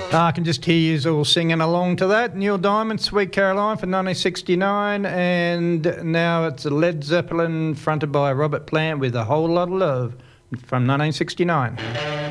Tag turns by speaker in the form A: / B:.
A: I can just hear you all singing along to that. Neil Diamond, Sweet Caroline from 1969, and now it's Led Zeppelin fronted by Robert Plant with A Whole Lot of Love from 1969.